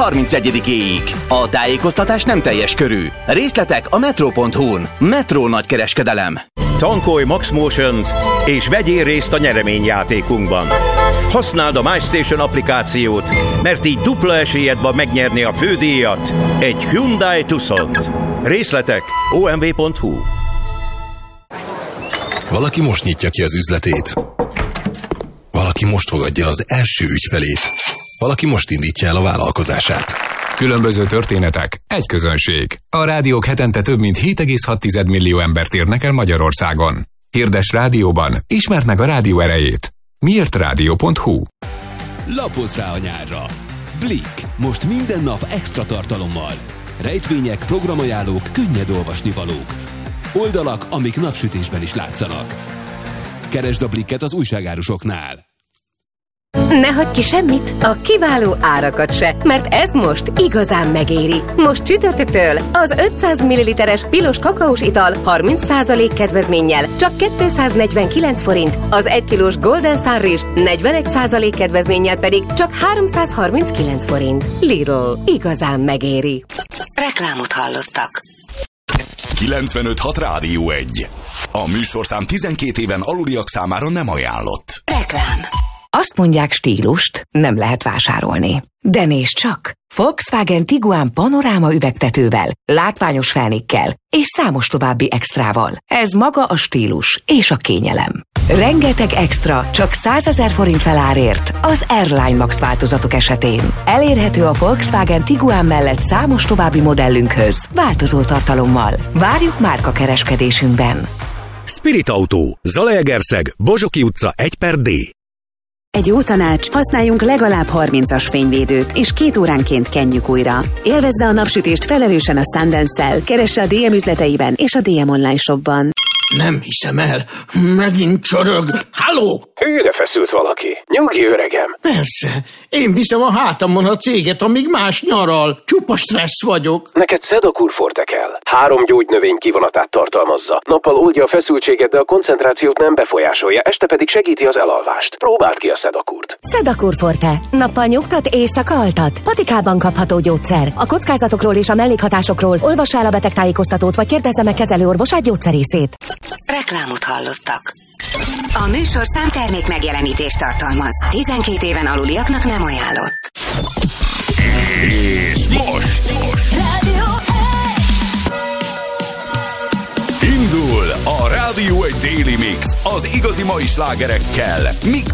31-éig. A tájékoztatás nem teljes körű. Részletek a metro.hu-n. Metro nagykereskedelem. Tankolj Max Motion-t és vegyél részt a nyereményjátékunkban. Használd a MyStation applikációt, mert így dupla esélyed van megnyerni a fődíjat, egy Hyundai Tucsont. Részletek omv.hu. Valaki most nyitja ki az üzletét. Valaki most fogadja az első ügyfelét. Valaki most indítja el a vállalkozását. Különböző történetek, egy közönség. A rádiók hetente több mint 7,6 millió embert érnek el Magyarországon. Hirdess rádióban, ismerd meg a rádió erejét. Miértradio.hu. Lapozz rá a nyárra! Blick. Most minden nap extra tartalommal. Rejtvények, programajánlók, könnyed olvasnivalók. Oldalak, amik napsütésben is látszanak. Keresd a Blicket az újságárusoknál. Ne hagyj ki semmit, a kiváló árakat se, mert ez most igazán megéri. Most csütörtöktől az 500 ml-es pilos kakaós ital 30% kedvezménnyel csak 249 forint, az 1 kilós Golden Sun rizs 41% kedvezménnyel pedig csak 339 forint. Lidl, igazán megéri. Reklámot hallottak. 95.6 Rádió 1. A műsorszám 12 éven aluliak számára nem ajánlott. Reklám. Azt mondják, stílust nem lehet vásárolni. De nézd csak! Volkswagen Tiguan panoráma üvegtetővel, látványos felnékkel és számos további extrával. Ez maga a stílus és a kényelem. Rengeteg extra csak 100 000 forint felárért az Airline Max változatok esetén. Elérhető a Volkswagen Tiguan mellett számos további modellünkhöz, változó tartalommal. Várjuk márka kereskedésünkben. Spirit Autó, Zalaegerszeg, Bozsoki utca 1/D. Egy jó tanács, használjunk legalább 30-as fényvédőt, és 2 óránként kenjük újra. Élvezze a napsütést felelősen a Sundance-szel, keresse a DM üzleteiben és a DM online shopban. Nem hiszem el, megint csorog. Halló! Hűre feszült valaki. Nyugi, öregem. Persze, én viszem a hátamon a céget, amíg más nyaral. Csupa stressz vagyok. Neked Sedakur Forte kell. 3 gyógynövény kivonatát tartalmazza. Nappal oldja a feszültséget, de a koncentrációt nem befolyásolja, este pedig segíti az elalvást. Próbáld ki a Sedakurt. Sedakur Forte. Nappal nyugtat, éjszaka altat. Patikában kapható gyógyszer. A kockázatokról és a mellékhatásokról olvassa el a betegtájékoztatót, vagy kérdezze meg kezelőorvosát, gyógyszerészét. Reklámot hallottak. A műsorszám termék megjelenítést tartalmaz. 12 éven aluliaknak nem ajánlott. És most Rádió 1. indul a Rádió 1 Daily Mix az igazi mai slágerekkel. Mix